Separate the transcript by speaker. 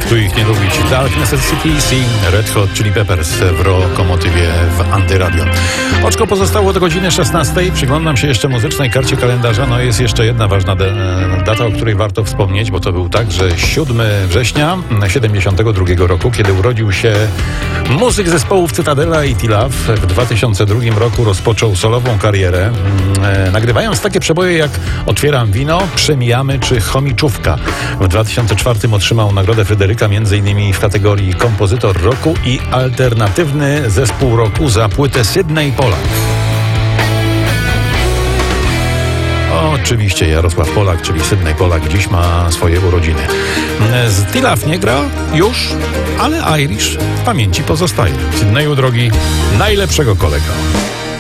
Speaker 1: tu ich nie lubić. Dark Necessity, Sing, Red Hot Chili Peppers w Rokomotywie w Antyradio. Oczko pozostało do godziny 16. Przyglądam się jeszcze muzycznej karcie kalendarza. No jest jeszcze jedna ważna data, o której warto wspomnieć, bo to był także 7 września 72 roku, kiedy urodził się muzyk zespołów Cytadela i T-Love. W 2002 roku rozpoczął solową karierę, nagrywając takie przeboje jak Otwieram wino, Przemijamy czy Chomiczówka. W 2004 otrzymał Nagrodę Fryderyka m.in. w kategorii kompozytor roku i alternatywny zespół roku za płytę Sydney Polak. Oczywiście Jarosław Polak, czyli Sydney Polak, dziś ma swoje urodziny. Z T-Love nie gra już, ale Irish w pamięci pozostaje. Sydneyu drogi, najlepszego kolego.